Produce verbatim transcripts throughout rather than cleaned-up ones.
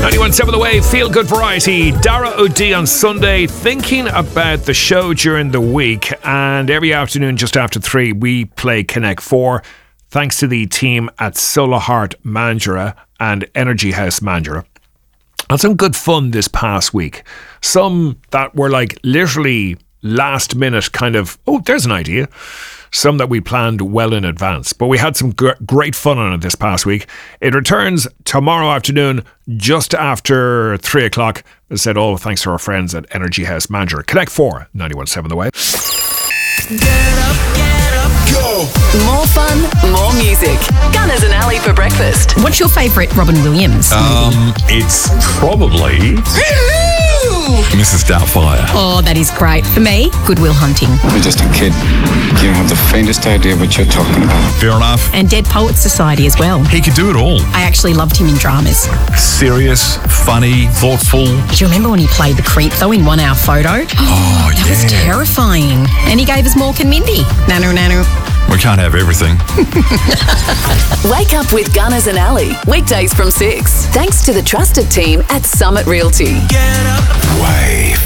ninety-one point seven The Wave, Feel Good Variety. Dara O'D on Sunday, thinking about the show during the week. And every afternoon, just after three, we play Connect four. Thanks to the team at Solar Heart Mandurah and Energy House Mandurah. Had some good fun this past week. Some that were like literally last minute kind of, oh, there's an idea. Some that we planned well in advance. But we had some gr- great fun on it this past week. It returns tomorrow afternoon, just after three o'clock. As I said, all thanks to our friends at Energy House Mandurah. Connect four, ninety-one point seven The Wave. Get up, get up, go! More fun, more music. Gunners and Ali for breakfast. What's your favourite Robin Williams? Um, it's probably Missus Doubtfire. Oh, that is great. For me, Good Will Hunting. You're just a kid. You don't have the faintest idea what you're talking about. Fair enough. And Dead Poets Society as well. He could do it all. I actually loved him in dramas. Serious, funny, thoughtful. Do you remember when he played the creep, though, in One Hour Photo? Oh, that yeah. was terrifying. And he gave us Mork and Mindy. Nanu, nanu. We can't have everything. Wake up with Gunners and Ali. Weekdays from six. Thanks to the trusted team at Summit Realty. Get up. Wave.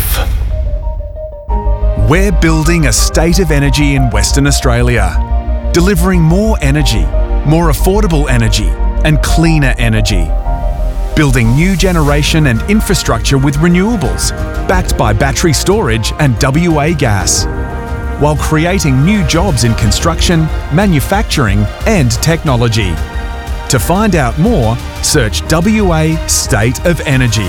We're building a state of energy in Western Australia, delivering more energy, more affordable energy, and cleaner energy. Building new generation and infrastructure with renewables, backed by battery storage and W A gas, while creating new jobs in construction, manufacturing, and technology. To find out more, search W A State of Energy.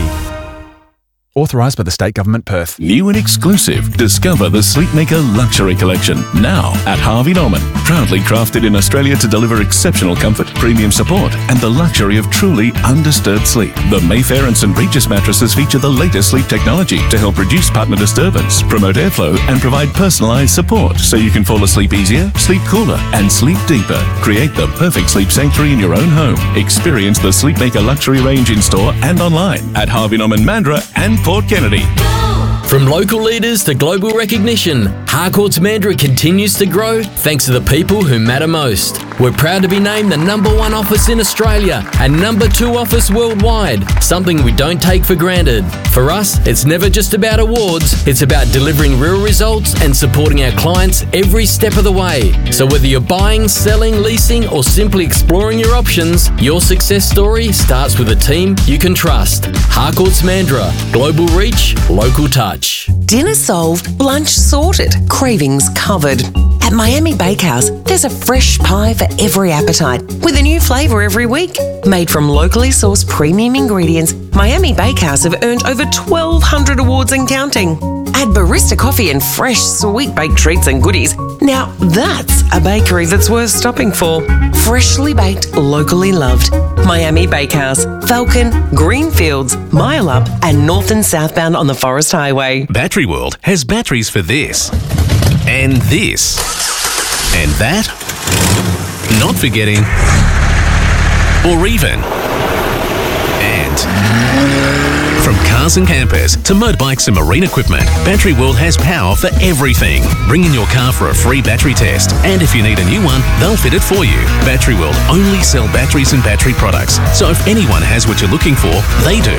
Authorised by the State Government, Perth. New and exclusive. Discover the Sleepmaker Luxury Collection. Now at Harvey Norman. Proudly crafted in Australia to deliver exceptional comfort, premium support, and the luxury of truly undisturbed sleep. The Mayfair and St Regis mattresses feature the latest sleep technology to help reduce partner disturbance, promote airflow, and provide personalised support so you can fall asleep easier, sleep cooler, and sleep deeper. Create the perfect sleep sanctuary in your own home. Experience the Sleepmaker Luxury range in store and online at Harvey Norman Mandurah and Port Kennedy. From local leaders to global recognition, Harcourts Mandurah continues to grow thanks to the people who matter most. We're proud to be named the number one office in Australia and number two office worldwide, something we don't take for granted. For us, it's never just about awards, it's about delivering real results and supporting our clients every step of the way. So whether you're buying, selling, leasing, or simply exploring your options, your success story starts with a team you can trust. Harcourts Mandurah, global reach, local touch. Dinner solved, lunch sorted, cravings covered. At Miami Bakehouse, there's a fresh pie for every appetite, with a new flavour every week. Made from locally sourced premium ingredients, Miami Bakehouse have earned over twelve hundred awards and counting. Add barista coffee and fresh sweet baked treats and goodies. Now that's a bakery that's worth stopping for. Freshly baked, locally loved. Miami Bakehouse, Falcon, Greenfields, Mile Up, and north and southbound on the Forest Highway. Battery World has batteries for this, and this, and that, not forgetting, or even, and... From cars and campers to motorbikes and marine equipment, Battery World has power for everything. Bring in your car for a free battery test, and if you need a new one, they'll fit it for you. Battery World only sell batteries and battery products, so if anyone has what you're looking for, they do.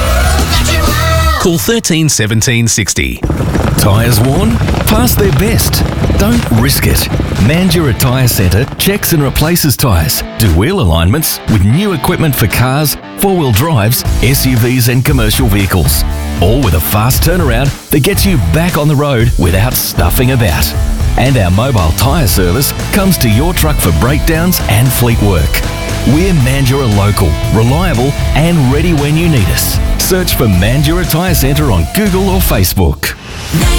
Call thirteen seventeen sixty. Tyres worn? Past their best. Don't risk it. Mandurah Tyre Centre checks and replaces tyres, do wheel alignments with new equipment for cars, four-wheel drives, S U Vs and commercial vehicles. All with a fast turnaround that gets you back on the road without stuffing about. And our mobile tyre service comes to your truck for breakdowns and fleet work. We're Mandurah local, reliable and ready when you need us. Search for Mandurah Tyre Centre on Google or Facebook.